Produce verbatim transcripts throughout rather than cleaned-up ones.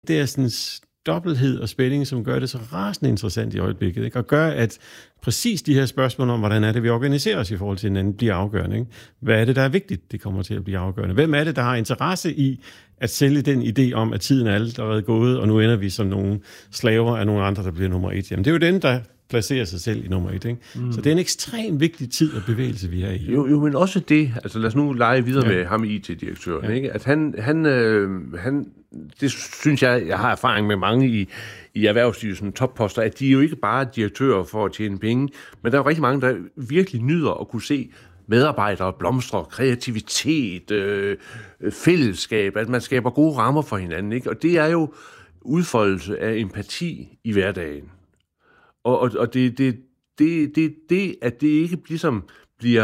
Det er sådan en dobbelthed og spænding, som gør det så rasende interessant i øjeblikket, ikke? Og gør, at præcis de her spørgsmål om, hvordan er det, vi organiserer os i forhold til hinanden, bliver afgørende, ikke? Hvad er det, der er vigtigt? Det kommer til at blive afgørende. Hvem er det, der har interesse i at sælge den idé om, at tiden er allerede gået, og nu ender vi som nogle slaver af nogle andre, der bliver nummer et? Jamen, det er jo den, der placerer sig selv i nummer et, ikke? Mm. Så det er en ekstremt vigtig tid og bevægelse, vi er i. Jo, jo, men også det, altså lad os nu lege videre ja. med ham, I T-direktøren, ja. ikke? At han, han, øh, han, det synes jeg, jeg har erfaring med mange i, i erhvervslivet, topposter, at de er jo ikke bare direktører for at tjene penge, men der er jo rigtig mange, der virkelig nyder at kunne se medarbejdere blomstre, kreativitet, øh, fællesskab, at man skaber gode rammer for hinanden, ikke? Og det er jo udfoldelse af empati i hverdagen. Og, og, og det, det, det, det, det, at det ikke ligesom bliver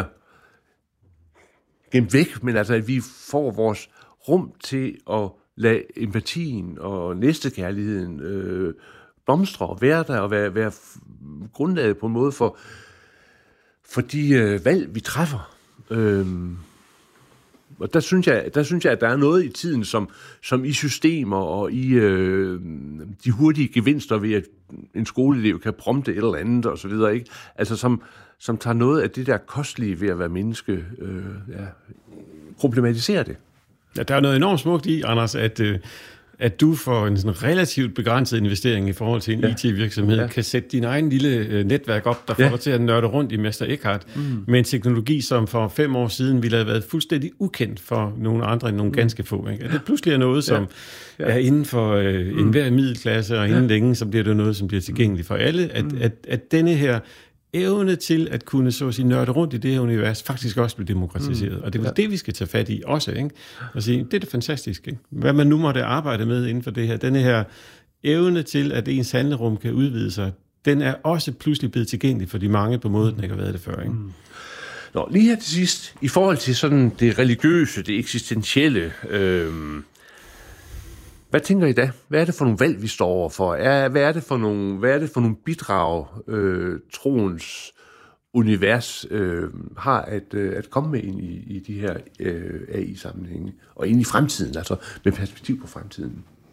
gemt væk, men altså, at vi får vores rum til at lade empatien og næstekærligheden øh, blomstre og være der og være, være grundlaget på en måde for, for de øh, valg, vi træffer. Øhm, og der synes, jeg, der synes jeg, at der er noget i tiden, som, som i systemer og i øh, de hurtige gevinster ved, at en skoleelev kan prompte et eller andet og så videre, ikke? Altså som, som tager noget af det der kostelige ved at være menneske, øh, ja, problematiserer det. Ja, der er noget enormt smukt i, Anders, at, øh, at du for en sådan relativt begrænset investering i forhold til en ja. I T-virksomhed, ja. kan sætte din egen lille øh, netværk op, der får ja. dig til at nørde rundt i Mester Eckhart, mm. med en teknologi, som for fem år siden ville have været fuldstændig ukendt for nogle andre end nogle mm. ganske få. Ikke? At det pludselig er noget, som ja. Ja. er inden for øh, mm. enhver middelklasse, og inden ja. længe, så bliver det noget, som bliver tilgængeligt for alle. At, mm. at, at denne her evne til at kunne, så at sige, nørde rundt i det her univers, faktisk også bliver demokratiseret. Mm. Og det er ja. det, vi skal tage fat i også, ikke? Og sige, det er det fantastisk, ikke? Hvad man nu måtte arbejde med inden for det her, denne her evne til, at ens handlerum kan udvide sig, den er også pludselig blevet tilgængelig for de mange på måde, den ikke har været det før, ikke? Mm. Nå, lige her til sidst, i forhold til sådan det religiøse, det eksistentielle, øh, hvad tænker I da? Hvad er det for nogle valg, vi står overfor? Er, hvad, er det for nogle, hvad er det for nogle bidrag, øh, troens univers øh, har at, øh, at komme med ind i, i de her øh, A I-sammenhænge? Og ind i fremtiden, altså med perspektiv på fremtiden?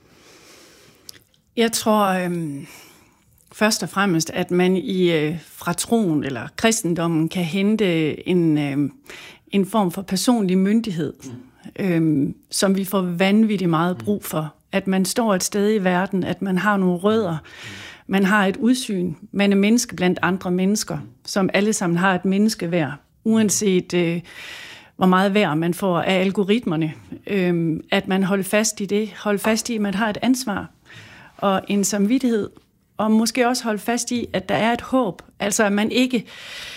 Jeg tror øh, først og fremmest, at man i øh, fra troen eller kristendommen kan hente en, øh, en form for personlig myndighed, mm. øh, som vi får vanvittigt meget brug for. At man står et sted i verden, at man har nogle rødder, man har et udsyn, man er menneske blandt andre mennesker, som alle sammen har et menneskeværd, uanset øh, hvor meget værd man får af algoritmerne. Øh, at man holder fast i det, holder fast i, at man har et ansvar og en samvittighed, og måske også holde fast i, at der er et håb, altså at man ikke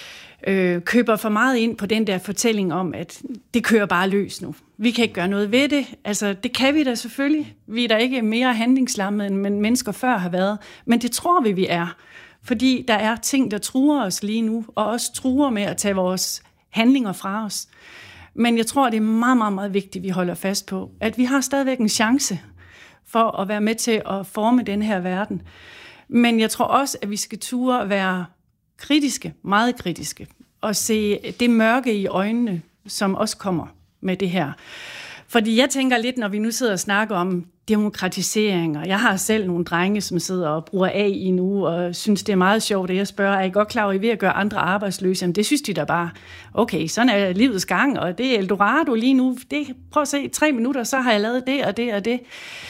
øh, køber for meget ind på den der fortælling om, at det kører bare løs nu. Vi kan ikke gøre noget ved det. Altså, det kan vi da selvfølgelig. Vi er da ikke mere handlingslammede, end mennesker før har været. Men det tror vi, vi er. Fordi der er ting, der truer os lige nu, og også truer med at tage vores handlinger fra os. Men jeg tror, det er meget, meget, meget vigtigt, at vi holder fast på, at vi har stadigvæk en chance for at være med til at forme den her verden. Men jeg tror også, at vi skal ture at være kritiske, meget kritiske, og se det mørke i øjnene, som også kommer med det her. Fordi jeg tænker lidt, når vi nu sidder og snakker om demokratisering, og jeg har selv nogle drenge, som sidder og bruger A I nu, og synes, det er meget sjovt, at jeg spørger, er I godt klar over, at I er ved at gøre andre arbejdsløse? Jamen, det synes de da bare. Okay, sådan er livets gang, og det er Eldorado lige nu. Det, prøv at se, tre minutter, så har jeg lavet det og det og det.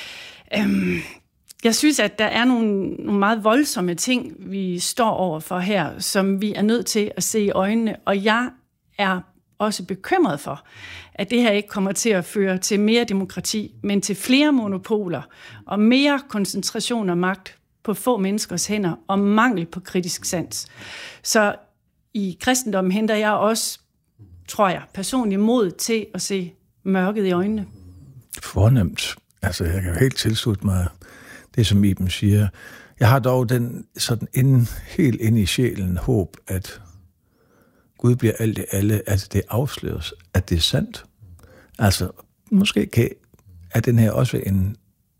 Øhm, jeg synes, at der er nogle, nogle meget voldsomme ting, vi står overfor her, som vi er nødt til at se i øjnene, og jeg er også bekymret for, at det her ikke kommer til at føre til mere demokrati, men til flere monopoler og mere koncentration af magt på få menneskers hænder og mangel på kritisk sans. Så i kristendommen henter jeg også, tror jeg, personligt mod til at se mørket i øjnene. Fornemt. Altså, jeg kan jo helt tilslutte mig det, som Iben siger. Jeg har dog den sådan inden, helt inde i sjælen håb, at Gud bliver alt i alle, at det afsløres, at det er sandt. Altså, måske kan, er den her også en,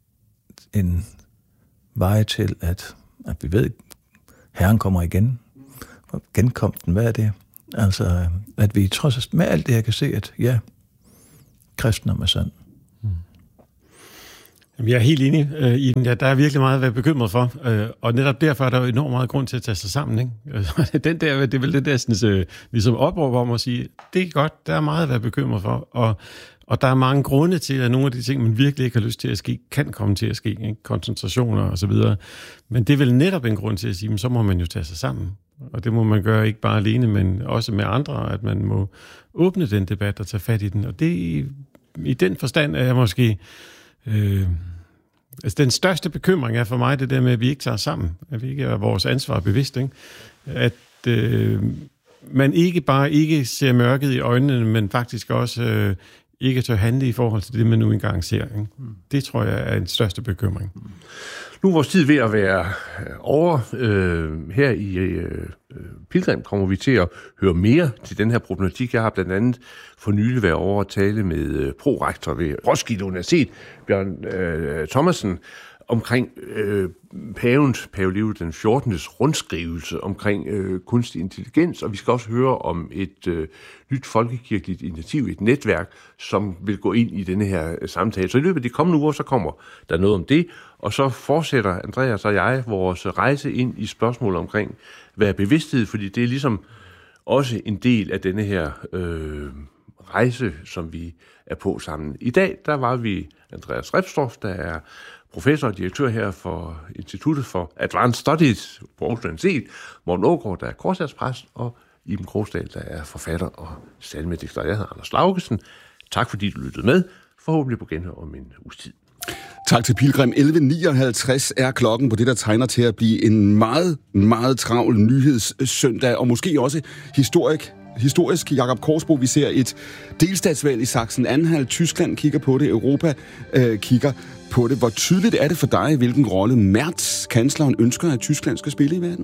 en vej til, at, at vi ved, at Herren kommer igen. Og genkomsten, hvad er det? Altså, at vi trods med alt det her kan se, at ja, kristendom er sand. Jeg er helt enig øh, i den. Ja, der er virkelig meget at være bekymret for, øh, og netop derfor er der jo enormt meget grund til at tage sig sammen. Ikke? den der, det er vel det der sådan, øh, ligesom opråber om at sige, det er godt, der er meget at være bekymret for, og, og der er mange grunde til, at nogle af de ting, man virkelig ikke har lyst til at ske, kan komme til at ske. Ikke? Koncentrationer og så videre. Men det er vel netop en grund til at sige, men så må man jo tage sig sammen. Og det må man gøre ikke bare alene, men også med andre, at man må åbne den debat og tage fat i den. Og det i, i den forstand er jeg måske... Øh, altså den største bekymring er for mig det der med, at vi ikke tager sammen, at vi ikke er vores ansvar bevidst, ikke? At øh, man ikke bare ikke ser mørket i øjnene, men faktisk også øh, ikke tør handle i forhold til det, man nu engang ser. Ikke? Det tror jeg er en største bekymring. Nu er vores tid ved at være over. Øh, her i øh, Pilgrim kommer vi til at høre mere til den her problematik. Jeg har blandt andet for nylig været over at tale med øh, prorektor ved Roskilde Universitet, Bjørn øh, Thomasen, omkring øh, pavens, Pave Leo den fjortendes rundskrivelse omkring øh, kunstig intelligens, og vi skal også høre om et øh, nyt folkekirkeligt initiativ, et netværk, som vil gå ind i denne her øh, samtale. Så i løbet af de kommende uger, så kommer der noget om det, og så fortsætter Andreas og jeg vores rejse ind i spørgsmålet omkring, hvad er bevidsthed, fordi det er ligesom også en del af denne her øh, rejse, som vi er på sammen. I dag, der var vi Andreas Repstorff, der er professor og direktør her for Instituttet for Advanced Studies på Aarhus Universitet, Morten Aagaard, der er korsærspræst, og Iben Krogsdal, der er forfatter og salmedigter. Jeg hedder Anders Laugesen. Tak fordi du lyttede med. Forhåbentlig på genhør om en uges tid. Tak til Pilgrim. elleve nioghalvtreds er klokken på det, der tegner til at blive en meget, meget travl nyhedssøndag, og måske også historik. Historisk, Jakob Korsbo, vi ser et delstatsvalg i Sachsen-Anhalt. Tyskland kigger på det, Europa øh, kigger på det. Hvor tydeligt er det for dig, hvilken rolle Merz, kansleren, ønsker, at Tyskland skal spille i verden?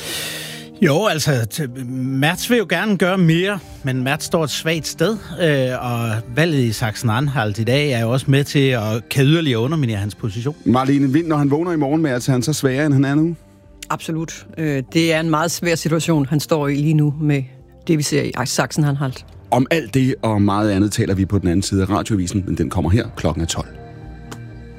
Jo, altså, Merz vil jo gerne gøre mere, men Merz står et svagt sted, øh, og valget i Sachsen-Anhalt i dag er jo også med til at kan yderligere underminere hans position. Marlene Wind, når han vågner i morgen, Merz, er han så sværere, end han er nu? Absolut. Det er en meget svær situation, han står i lige nu med det, vi ser i Sachsen-Anhalt. Om alt det og meget andet taler vi på den anden side af radioavisen, men den kommer her klokken er tolv.